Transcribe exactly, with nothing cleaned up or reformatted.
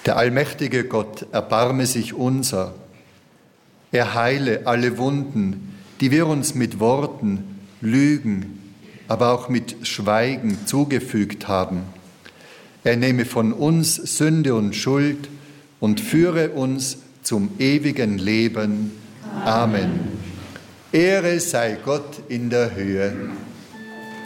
Der allmächtige Gott, erbarme sich unser. Er heile alle Wunden, die wir uns mit Worten, Lügen, aber auch mit Schweigen zugefügt haben. Er nehme von uns Sünde und Schuld und führe uns zum ewigen Leben. Amen. Ehre sei Gott in der Höhe